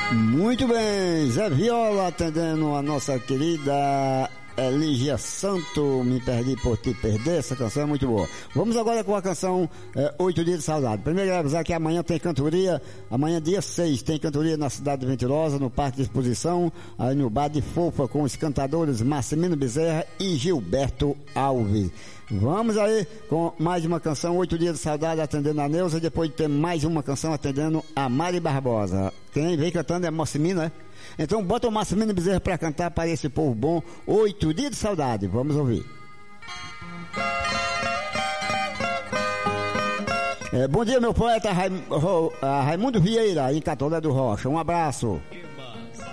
Muito bem, Zé Viola atendendo a nossa querida Eligia Santo, Me Perdi Por Te Perder, essa canção é muito boa. Vamos agora com a canção 8 Dias de Saudade. Primeiro quero avisar que amanhã tem cantoria, amanhã dia 6 tem cantoria na cidade de Venturosa, no Parque de Exposição, aí no Bar de Fofa, com os cantadores Marcelino Bezerra e Gilberto Alves. Vamos aí com mais uma canção, 8 Dias de Saudade, atendendo a Neuza, depois tem mais uma canção atendendo a Mari Barbosa. Quem vem cantando é Marcelino, né? Então bota o Marcelino Bezerra para cantar para esse povo bom, 8 Dias de Saudade. Vamos ouvir. Bom dia, meu poeta Raimundo Vieira, em Catolé do Rocha. Um abraço.